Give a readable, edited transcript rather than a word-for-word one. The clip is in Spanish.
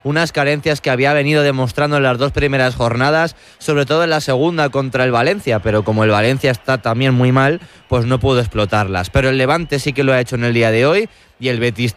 unas carencias que había venido demostrando en las 2 primeras jornadas, sobre todo en la segunda contra el Valencia, pero como el Valencia está también muy mal, pues no pudo explotarlas. Pero el Levante sí que lo ha hecho en el día de hoy y el Betis